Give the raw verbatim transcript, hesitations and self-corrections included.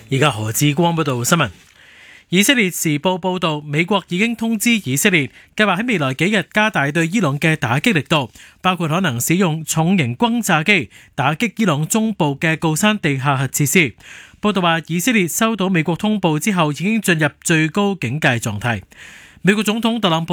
而家何志光報道新聞。以色列時報報道，美國已經通知以色列，計劃喺未來幾日加大對伊朗嘅打擊力度，包括可能使用重型轟炸機打擊伊朗中部嘅鋯山地下核設施。報道話，以色列收到美國通報之後，已經進入最高警戒狀態。美國總統特朗普